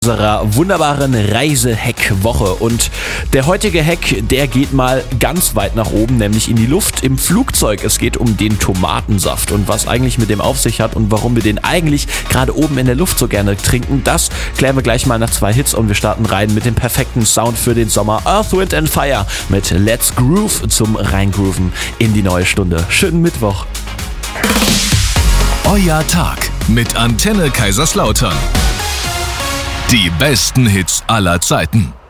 Unserer wunderbaren Reise-Hack-Woche. Und der heutige Hack, der geht mal ganz weit nach oben, nämlich in die Luft im Flugzeug. Es geht um den Tomatensaft und was eigentlich mit dem auf sich hat und warum wir den eigentlich gerade oben in der Luft so gerne trinken. Das klären wir gleich mal nach 2 Hits und wir starten rein mit dem perfekten Sound für den Sommer. Earth, Wind and Fire mit Let's Groove zum Reingrooven in die neue Stunde. Schönen Mittwoch. Euer Tag mit Antenne Kaiserslautern. Die besten Hits aller Zeiten.